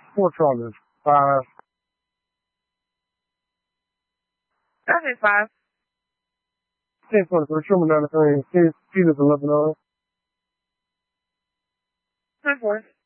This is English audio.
4 charges. 5. Okay, 5. 10-23, show me down the thing. See this 11 on. 10-4.